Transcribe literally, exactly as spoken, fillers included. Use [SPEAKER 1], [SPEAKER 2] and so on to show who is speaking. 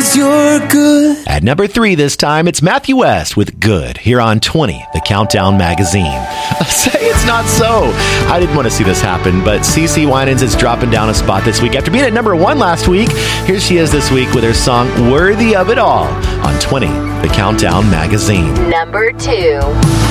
[SPEAKER 1] 'cause you're good.
[SPEAKER 2] At number three this time, it's Matthew West with Good, here on twenty, the Countdown Magazine. Say it's not so. I didn't want to see this happen, but CeCe Winans is dropping down a spot this week after being at number one last week. Here she is this week with her song Worthy of It All on twenty, the Countdown Magazine.
[SPEAKER 3] Number two.